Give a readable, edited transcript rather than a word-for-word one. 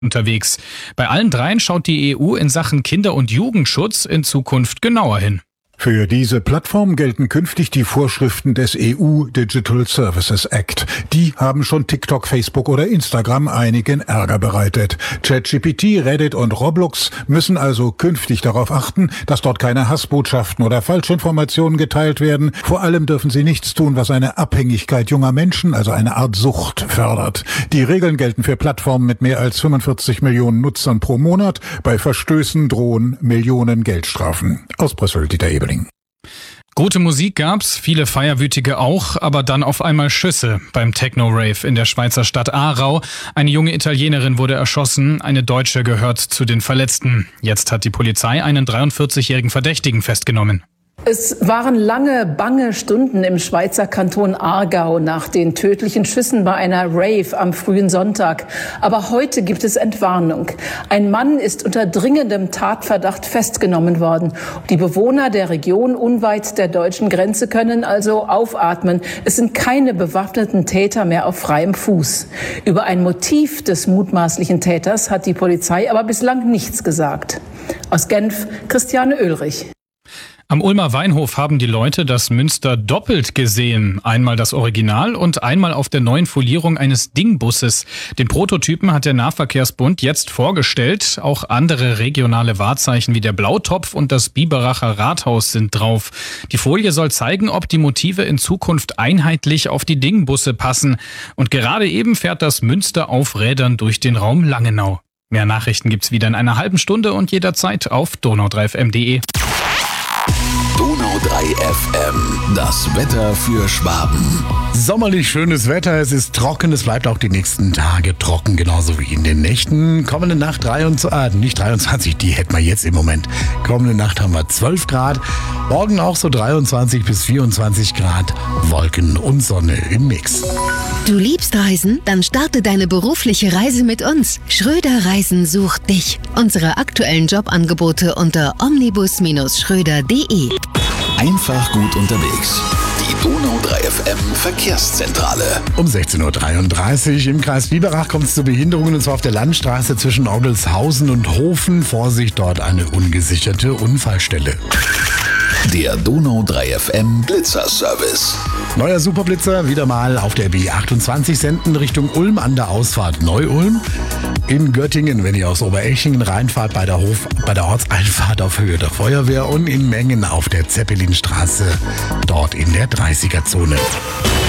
unterwegs. Bei allen dreien schaut die EU in Sachen Kinder- und Jugendschutz in Zukunft genauer hin. Für diese Plattform gelten künftig die Vorschriften des EU Digital Services Act. Die haben schon TikTok, Facebook oder Instagram einigen Ärger bereitet. ChatGPT, Reddit und Roblox müssen also künftig darauf achten, dass dort keine Hassbotschaften oder Falschinformationen geteilt werden. Vor allem dürfen sie nichts tun, was eine Abhängigkeit junger Menschen, also eine Art Sucht, fördert. Die Regeln gelten für Plattformen mit mehr als 45 Millionen Nutzern pro Monat. Bei Verstößen drohen Millionen Geldstrafen. Aus Brüssel, Dieter Ebeling. Gute Musik gab's, viele Feierwütige auch, aber dann auf einmal Schüsse beim Techno-Rave in der Schweizer Stadt Aarau. Eine junge Italienerin wurde erschossen, eine Deutsche gehört zu den Verletzten. Jetzt hat die Polizei einen 43-jährigen Verdächtigen festgenommen. Es waren lange, bange Stunden im Schweizer Kanton Aargau nach den tödlichen Schüssen bei einer Rave am frühen Sonntag. Aber heute gibt es Entwarnung. Ein Mann ist unter dringendem Tatverdacht festgenommen worden. Die Bewohner der Region unweit der deutschen Grenze können also aufatmen. Es sind keine bewaffneten Täter mehr auf freiem Fuß. Über ein Motiv des mutmaßlichen Täters hat die Polizei aber bislang nichts gesagt. Aus Genf, Christiane Oehlrich. Am Ulmer Weinhof haben die Leute das Münster doppelt gesehen. Einmal das Original und einmal auf der neuen Folierung eines Dingbusses. Den Prototypen hat der Nahverkehrsbund jetzt vorgestellt. Auch andere regionale Wahrzeichen wie der Blautopf und das Biberacher Rathaus sind drauf. Die Folie soll zeigen, ob die Motive in Zukunft einheitlich auf die Dingbusse passen. Und gerade eben fährt das Münster auf Rädern durch den Raum Langenau. Mehr Nachrichten gibt's wieder in einer halben Stunde und jederzeit auf donau3fm.de. Donau 3 FM, das Wetter für Schwaben. Sommerlich schönes Wetter, es ist trocken, es bleibt auch die nächsten Tage trocken, genauso wie in den Nächten. Kommende Nacht nicht 23, die hätten wir jetzt im Moment. Kommende Nacht haben wir 12 Grad, morgen auch so 23 bis 24 Grad, Wolken und Sonne im Mix. Du liebst Reisen? Dann starte deine berufliche Reise mit uns. Schröder Reisen sucht dich. Unsere aktuellen Jobangebote unter omnibus-schröder.de. Einfach gut unterwegs. Die Donau 3 FM Verkehrszentrale. Um 16.33 Uhr im Kreis Biberach kommt es zu Behinderungen, und zwar auf der Landstraße zwischen Ordelshausen und Hofen. Vorsicht, dort eine ungesicherte Unfallstelle. Der Donau 3 FM Blitzerservice. Neuer Superblitzer, wieder mal auf der B28 senden Richtung Ulm an der Ausfahrt Neu-Ulm. In Göttingen, wenn ihr aus Oberechingen reinfahrt, bei der Ortseinfahrt auf Höhe der Feuerwehr, und in Mengen auf der Zeppelinstraße, dort in der 30er-Zone.